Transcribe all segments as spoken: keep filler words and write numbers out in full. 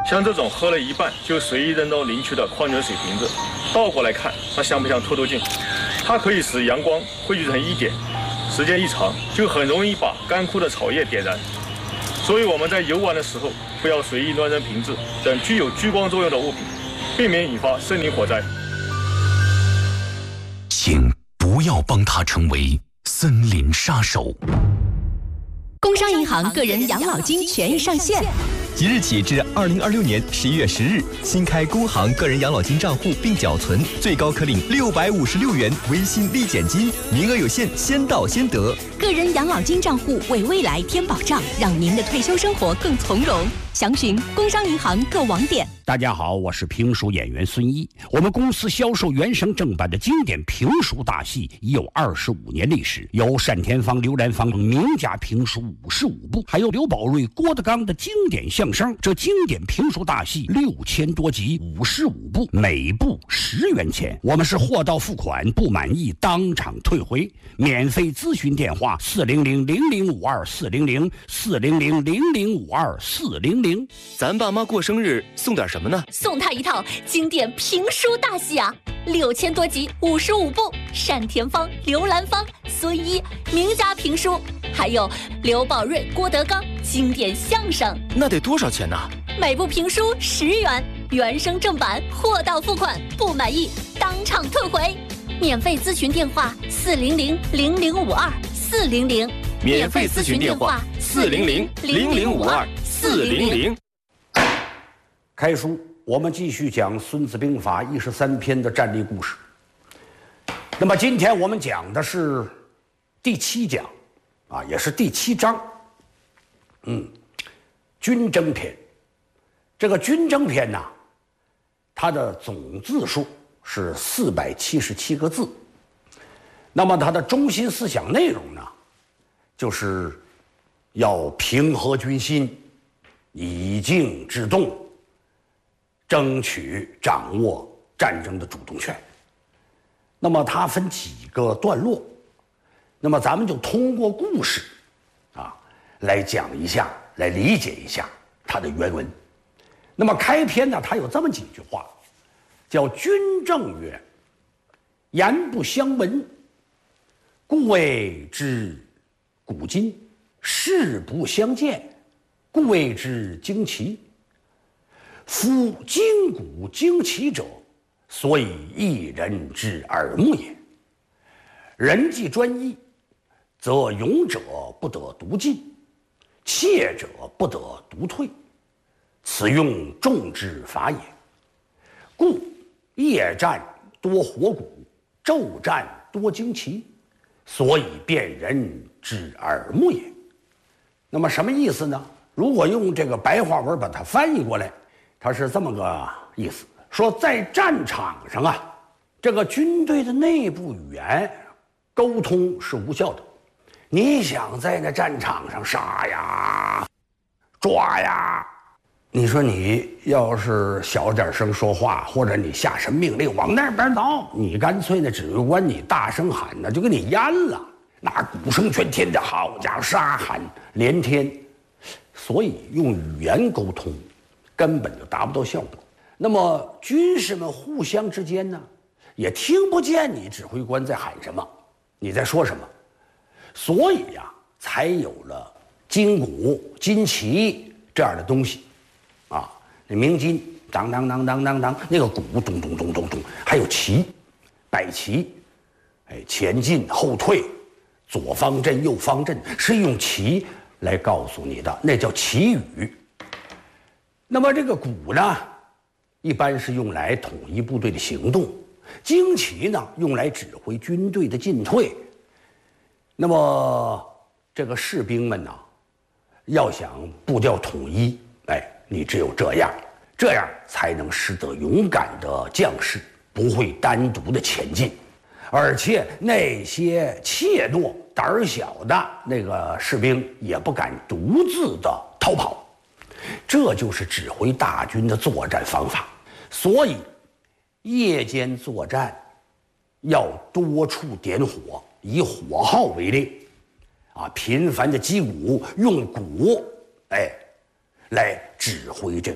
像这种喝了一半就随意扔到林区的矿泉水瓶子，倒过来看，它像不像透透镜？它可以使阳光汇聚成一点，时间一长，就很容易把干枯的草叶点燃。所以我们在游玩的时候，不要随意乱扔瓶子等具有聚光作用的物品，避免引发森林火灾。 请不要帮他成为森林杀手。 工商银行个人养老金权益上线。 即日起至二零二六年十一月十日，新开工行个人养老金账户并缴存，最高可领六百五十六元微信立减金，名额有限，先到先得。 个人养老金账户为未来添保障，让您的退休生活更从容。详询工商银行各网点。 大家好，我是评书演员孙一。我们公司销售原声正版的经典评书大戏已有二十五年历史，有单田芳、刘兰芳等名家评书五十五部，还有刘宝瑞、郭德纲的经典相声。这经典评书大戏六千多集，五十五部，每部十元钱。我们是货到付款，不满意当场退回。免费咨询电话：四零零零零五二四零零四零零零零五二四零零。 咱爸妈过生日送点什么呢？ 送他一套经典评书大戏啊，六千多集，五十五部，单田芳、刘兰芳、孙一名家评书，还有刘宝瑞、郭德纲经典相声。 那得多少钱呢？ 每部评书十元，原声正版，货到付款，不满意当场退回。免费咨询电话：四零零零零五二四零零。 免费咨询电话：四零零零零五二四零零。 开书，我们继续讲《孙子兵法》一十三篇的战例故事。那么今天我们讲的是第七讲，啊，也是第七章，嗯，军争篇。这个军争篇呢，它的总字数是四百七十七个字。那么它的中心思想内容呢，就是要平和军心，以静制动，争取掌握战争的主动权。那么它分几个段落，那么咱们就通过故事啊来讲一下，来理解一下它的原文。那么开篇呢，它有这么几句话，叫军政曰：言不相闻，故谓之古今；事不相见，故谓之惊奇。夫筋骨惊奇者，所以一人之耳目也。人既专一，则勇者不得独进，怯者不得独退，此用众之法也。故夜战多火鼓，昼战多惊奇，所以辨人之耳目也。那么什么意思呢？如果用这个白话文把它翻译过来，它是这么个意思，说在战场上啊，这个军队的内部语言沟通是无效的。你想在那战场上杀呀、抓呀，你说你要是小点声说话，或者你下什么命令往那边走，你干脆那指挥官你大声喊呢，就给你淹了，那鼓声喧天的，好家伙，杀喊连天。所以用语言沟通根本就达不到效果。那么军士们互相之间呢，也听不见你指挥官在喊什么，你在说什么，所以呀、啊，才有了金鼓、金旗这样的东西，啊，那鸣金当当当当当当，那个鼓咚咚咚咚咚，还有旗，摆旗，哎，前进后退，左方阵右方阵，是用旗来告诉你的，那叫旗语。那么这个鼓呢，一般是用来统一部队的行动，旌旗呢用来指挥军队的进退。那么这个士兵们呢，要想步调统一，哎，你只有这样，这样才能使得勇敢的将士不会单独的前进，而且那些怯懦胆小的那个士兵也不敢独自的逃跑。这就是指挥大军的作战方法。所以夜间作战要多处点火，以火号为令，啊，频繁的击鼓，用鼓，哎，来指挥这个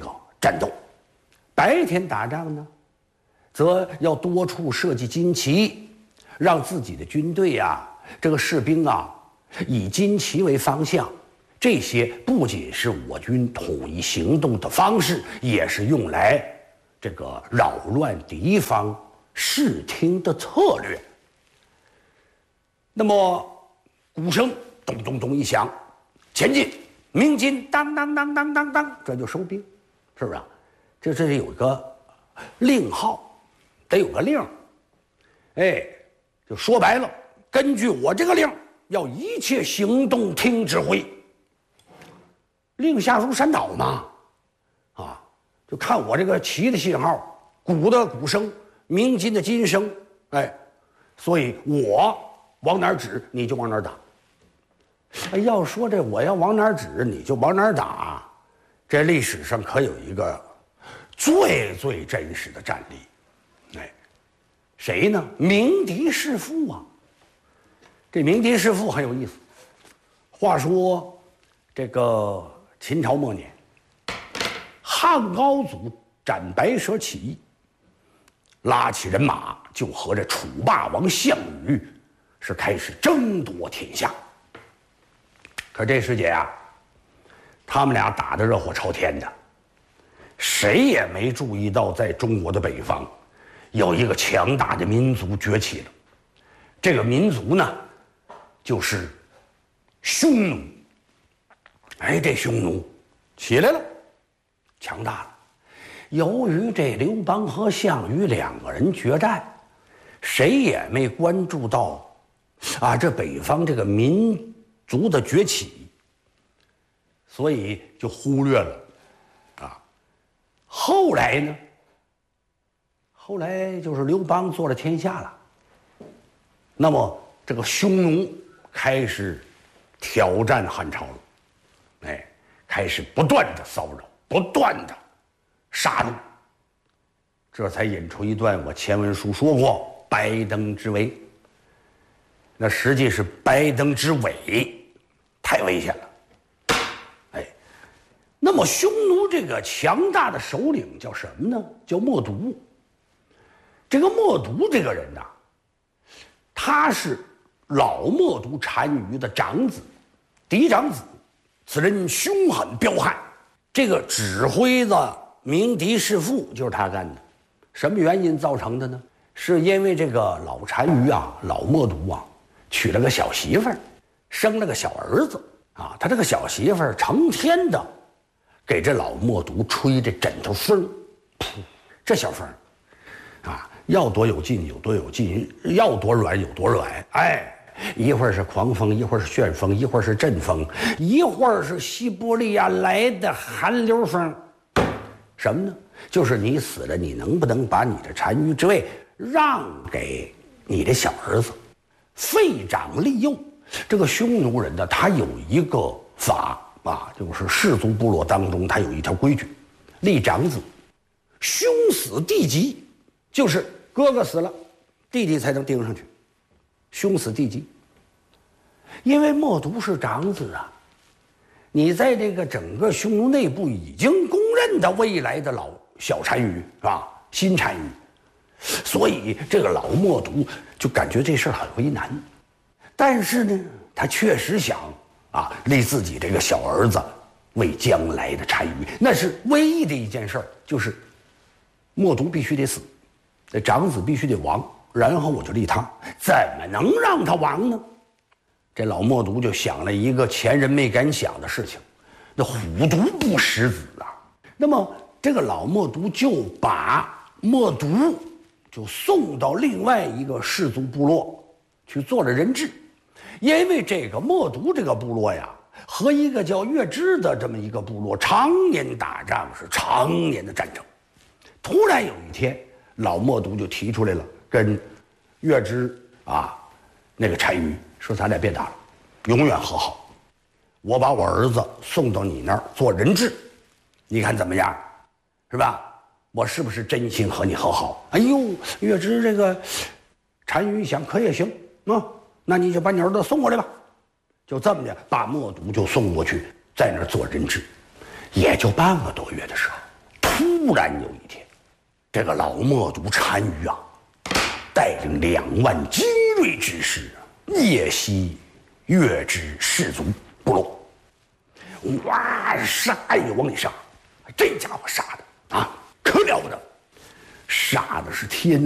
战斗；白天打仗呢，则要多处设计旌旗，让自己的军队呀、啊，这个士兵啊，以旌旗为方向。这些不仅是我军统一行动的方式，也是用来这个扰乱敌方视听的策略。那么鼓声咚咚咚一响，前进，鸣金当当当当当当，这就收兵，是不是啊？这这是有一个令号，得有个令，哎，就说白了，根据我这个令，要一切行动听指挥。令下如山倒嘛，啊，就看我这个旗的信号，鼓的鼓声，鸣金的金声，哎，所以我往哪儿指你就往哪儿打。哎，要说这我要往哪儿指你就往哪儿打，这历史上可有一个最最真实的战例，哎，谁呢？鸣笛弑父啊！这鸣笛弑父很有意思。话说这个秦朝末年，汉高祖斩白蛇起义，拉起人马就和这楚霸王项羽是开始争夺天下。可这时节啊，他们俩打得热火朝天的，谁也没注意到，在中国的北方有一个强大的民族崛起了。这个民族呢，就是匈奴。哎，这匈奴起来了，强大了。由于这刘邦和项羽两个人决战，谁也没关注到啊，这北方这个民族的崛起，所以就忽略了啊。后来呢？后来就是刘邦做了天下了，那么这个匈奴开始挑战汉朝了。哎，开始不断的骚扰，不断的杀戮，这才引出一段我前文书说过白登之围。那实际是白登之伪，太危险了。哎，那么匈奴这个强大的首领叫什么呢？叫冒頓。这个冒頓这个人呐、啊，他是老冒頓单于的长子，嫡长子。此人凶狠彪悍，这个指挥的鸣笛弑父就是他干的。什么原因造成的呢？是因为这个老单于啊，老冒頓啊，娶了个小媳妇儿，生了个小儿子啊。他这个小媳妇儿成天的给这老冒頓吹这枕头风，噗，这小风啊，要多有劲有多有劲，要多软有多软，哎。一会儿是狂风，一会儿是旋风，一会儿是阵风，一会儿是西伯利亚来的寒流风。什么呢？就是你死了，你能不能把你的单于之位让给你的小儿子？废长立幼。这个匈奴人呢，他有一个法啊，就是氏族部落当中，他有一条规矩：立长子，兄死弟及，就是哥哥死了，弟弟才能盯上去。兄死弟及，因为冒頓是长子啊，你在这个整个匈奴内部已经公认的未来的老小单于是吧？新单于，所以这个老冒頓就感觉这事儿很为难，但是呢，他确实想啊立自己这个小儿子为将来的单于，那是唯一的一件事儿，就是冒頓必须得死，这长子必须得亡。然后我就立他，怎么能让他亡呢？这老冒頓就想了一个前人没敢想的事情，那虎毒不食子啊。那么这个老冒頓就把冒頓就送到另外一个氏族部落去做了人质，因为这个冒頓这个部落呀，和一个叫月支的这么一个部落常年打仗，是常年的战争。突然有一天，老冒頓就提出来了。跟月支啊那个单于说，咱俩别打了，永远和好。我把我儿子送到你那儿做人质，你看怎么样？是吧？我是不是真心和你和好？哎呦，月支这个单于一想，可也行啊，那你就把你儿子送过来吧。就这么的，把冒頓就送过去，在那儿做人质。也就半个多月的时候，突突然有一天，这个老冒族单于啊，带领两万精锐之师，夜袭月支氏族部落。哇，杀呀往里杀，这家伙杀的啊，可了不得，杀的是天